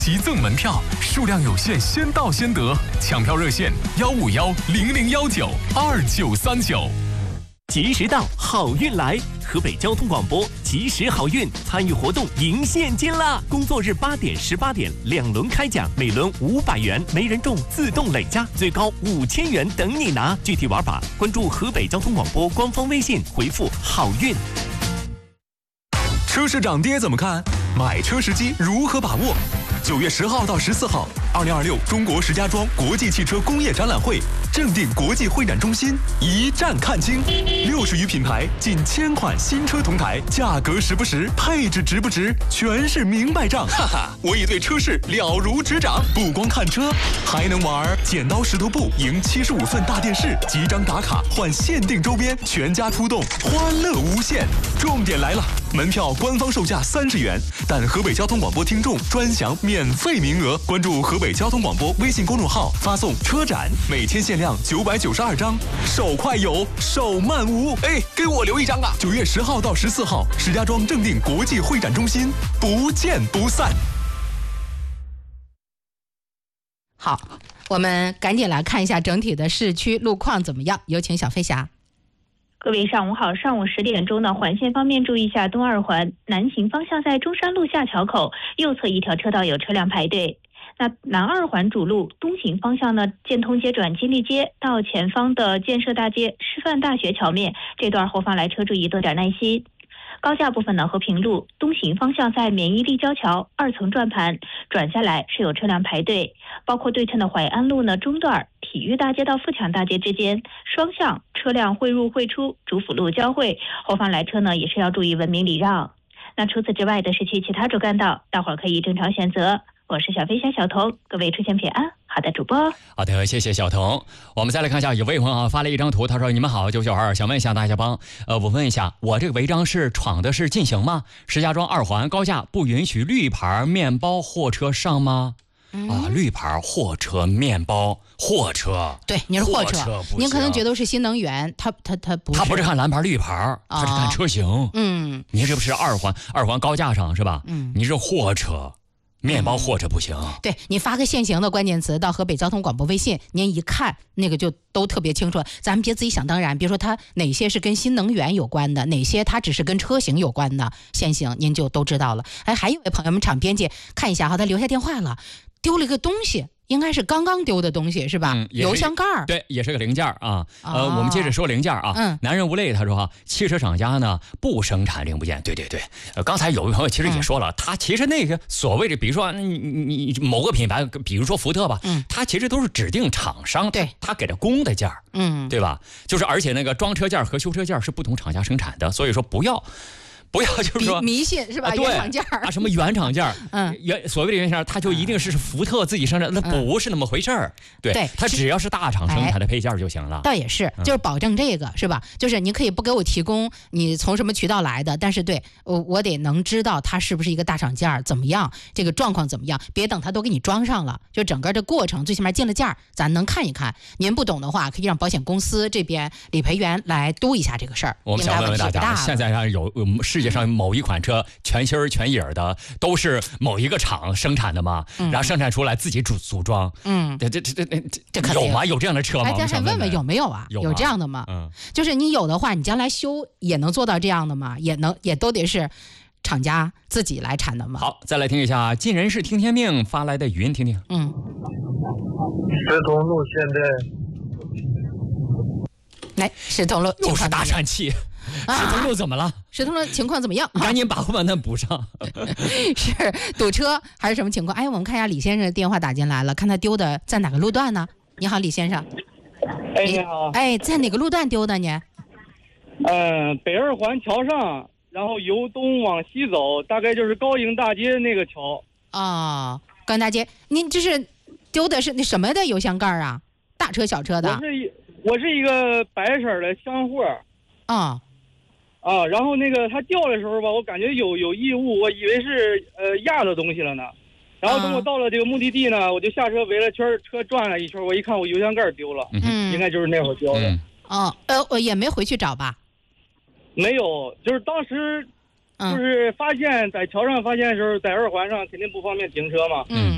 即赠门票，数量有限，先到先得。抢票热线：151-0019-2939。 及时到，好运来！河北交通广播及时好运参与活动赢现金啦！工作日8点、18点2轮开奖，每轮500元，没人中自动累加，最高5000元等你拿。具体玩法关注河北交通广播官方微信，回复好运。 车市涨跌怎么看？买车时机如何把握？9月10号到14号，2026中国石家庄国际汽车工业展览会正定国际会展中心一站看清，60余品牌，近1000款新车同台，价格实不实，配置值不值，全是明白账。哈哈，我已对车市了如指掌，不光看车，还能玩剪刀石头布，赢75寸大电视，几张打卡换限定周边，全家出动，欢乐无限。重点来了，门票官方售价30元，但河北交通广播听众专享免费名额。关注河北交通广播微信公众号，发送车展，每天限量992张，手快有，手慢无。哎，给我留一张啊！9月10号到14号，石家庄正定国际会展中心，不见不散。 好，我们赶紧来看一下整体的市区路况怎么样，有请小飞侠。 各位上午好，上午10点钟呢，环线方面注意一下东二环南行方向在中山路下桥口右侧一条车道有车辆排队。那南二环主路东行方向呢，建通街转金利街到前方的建设大街师范大学桥面这段后方来车注意多点耐心。高架部分呢，和平路东行方向在免疫立交桥2层转盘转下来是有车辆排队，包括对称的淮安路呢中段体育大街到富强大街之间双向车辆汇入汇出，主辅路交汇，后方来车呢也是要注意文明礼让。那除此之外的市区其他主干道，大伙儿可以正常选择。我是小飞侠小童，各位出行平安。好的，主播。 好的，谢谢小童。我们再来看一下，有位朋友发了一张图，他说：“你们好，992，想问一下大家帮，我问一下，我这个违章是闯的是禁行吗？石家庄2环高架不允许绿牌面包货车上吗？”绿牌货车面包货车， 对，你是货车，您可能觉得是新能源，它不是， 它不是看蓝牌绿牌，它是看车型。你这不是二环高架上是吧？你是货车。面包货车不行。 对，你发个限行的关键词到河北交通广播微信，您一看那个就都特别清楚，咱们别自己想当然。比如说它哪些是跟新能源有关的，哪些它只是跟车型有关的限行，您就都知道了。哎，还有一位朋友们，场编辑看一下哈，他留下电话了，丢了一个东西。应该是刚刚丢的东西是吧？油箱盖儿， 对，也是个零件啊。我们接着说零件啊。男人无泪他说汽车厂家呢不生产零部件。对，刚才有一位朋友其实也说了，他其实那个所谓的，比如说你某个品牌，比如说福特吧，他其实都是指定厂商， 对， 他给的工的件儿，对吧？就是而且那个装车件和修车件是不同厂家生产的，所以说不要就是说迷信是吧？原厂件儿什么原厂件儿，所谓的原厂，它就一定是福特自己生产，那不是那么回事儿。对，它只要是大厂生产的配件就行了。 倒也是，就是保证这个是吧？就是你可以不给我提供你从什么渠道来的，但是对我得能知道它是不是一个大厂件儿，怎么样，这个状况怎么样，别等它都给你装上了，就整个这过程最起码进了件儿，咱能看一看。您不懂的话，可以让保险公司这边理赔员来督一下这个事儿。 我们想问问大家，现在有世界上某一款车全芯全影的都是某一个厂生产的吗？然后生产出来自己组装，这有吗？有这样的车吗？ 咱还问问有没有啊？有这样的吗？就是你有的话，你将来修也能做到这样的吗？也都得是厂家自己来产的吗？ 好，再来听一下尽人事听天命发来的语音，听听。 石通路现在，来石通路又是大喘气。石通路怎么了？ 石通路情况怎么样？ 赶紧把它补上。 是堵车还是什么情况？哎，我们看一下李先生的电话打进来了，看他丢的在哪个路段呢？你好，李先生。 哎，你好。 哎，在哪个路段丢的呢？ 北二环桥上，然后由东往西走，大概就是高营大街那个桥。 高营大街，您这是丢的是那什么的油箱盖啊？大车小车的？ 我是一个白色的箱货。然后那个它掉的时候吧，我感觉有异物，我以为是压的东西了呢。然后等我到了这个目的地呢，我就下车围了圈，车转了一圈，我一看我油箱盖丢了，应该就是那会儿丢的。 我也没回去找吧？ 没有，就是当时就是发现在桥上发现的时候，在二环上肯定不方便停车嘛。